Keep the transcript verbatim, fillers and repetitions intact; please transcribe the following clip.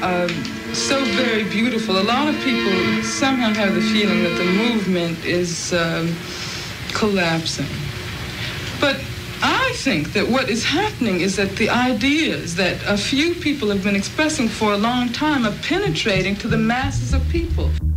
uh, so very beautiful. A lot of people somehow have the feeling that the movement is um, collapsing. But I think that what is happening is that the ideas that a few people have been expressing for a long time are penetrating to the masses of people.